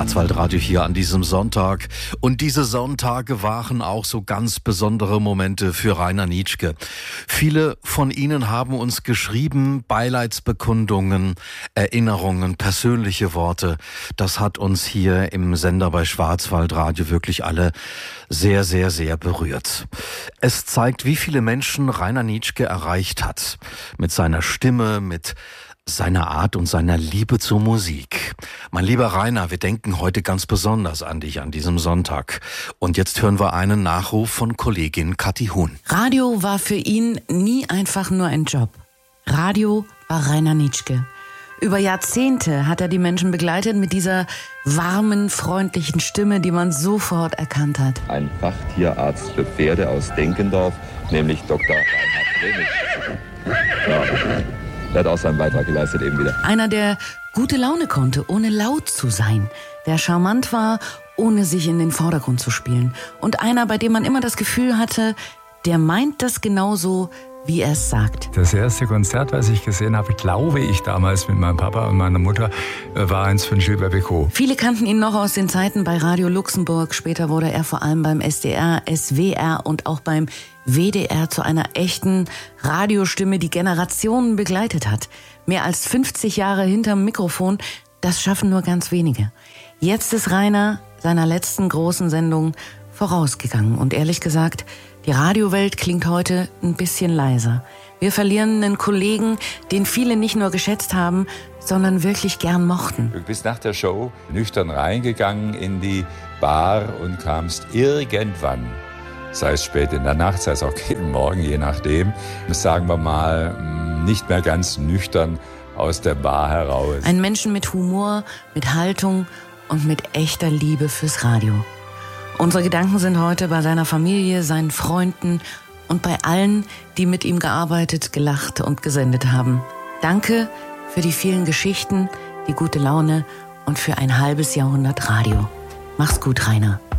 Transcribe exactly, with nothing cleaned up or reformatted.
Schwarzwaldradio hier an diesem Sonntag. Und diese Sonntage waren auch so ganz besondere Momente für Rainer Nitschke. Viele von Ihnen haben uns geschrieben, Beileidsbekundungen, Erinnerungen, persönliche Worte. Das hat uns hier im Sender bei Schwarzwaldradio wirklich alle sehr, sehr, sehr berührt. Es zeigt, wie viele Menschen Rainer Nitschke erreicht hat. Mit seiner Stimme, mit seiner Art und seiner Liebe zur Musik. Mein lieber Rainer, wir denken heute ganz besonders an dich an diesem Sonntag. Und jetzt hören wir einen Nachruf von Kollegin Kathi Huhn. Radio war für ihn nie einfach nur ein Job. Radio war Rainer Nitschke. Über Jahrzehnte hat er die Menschen begleitet mit dieser warmen, freundlichen Stimme, die man sofort erkannt hat. Ein Fachtierarzt für Pferde aus Denkendorf, nämlich Doktor Reinhard Bremisch. Ja. Er hat auch seinen Beitrag geleistet eben wieder. Einer, der gute Laune konnte, ohne laut zu sein. Der charmant war, ohne sich in den Vordergrund zu spielen. Und einer, bei dem man immer das Gefühl hatte, der meint das genauso, wie er es sagt. Das erste Konzert, was ich gesehen habe, glaube ich damals mit meinem Papa und meiner Mutter, war eins von Gilbert Bécaud. Viele kannten ihn noch aus den Zeiten bei Radio Luxemburg. Später wurde er vor allem beim S D R, S W R und auch beim W D R zu einer echten Radiostimme, die Generationen begleitet hat. Mehr als fünfzig Jahre hinterm Mikrofon, das schaffen nur ganz wenige. Jetzt ist Rainer seiner letzten großen Sendung vorausgegangen. Und ehrlich gesagt, die Radiowelt klingt heute ein bisschen leiser. Wir verlieren einen Kollegen, den viele nicht nur geschätzt haben, sondern wirklich gern mochten. Du bist nach der Show nüchtern reingegangen in die Bar und kamst irgendwann, sei es spät in der Nacht, sei es auch jeden Morgen, je nachdem, sagen wir mal, nicht mehr ganz nüchtern aus der Bar heraus. Ein Menschen mit Humor, mit Haltung und mit echter Liebe fürs Radio. Unsere Gedanken sind heute bei seiner Familie, seinen Freunden und bei allen, die mit ihm gearbeitet, gelacht und gesendet haben. Danke für die vielen Geschichten, die gute Laune und für ein halbes Jahrhundert Radio. Mach's gut, Rainer.